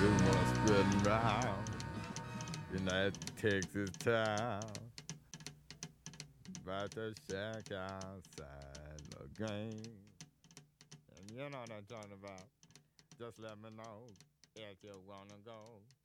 rumors spreading round in that Texas town about the shack outside the game. And you know what I'm talking about. Just let me know if you wanna go.